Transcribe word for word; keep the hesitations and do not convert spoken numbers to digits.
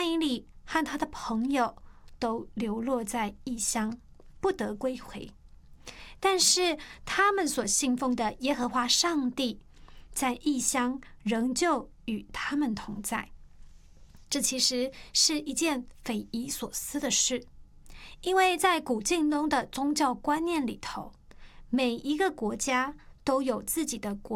以理和他的朋友都流落在异乡，不得归回。但是他们所信奉的耶和华上帝在异乡仍旧与他们同在。这其实是一件匪夷所思的事，因为在古近东的宗教观念里头，每一个国家都有自己的国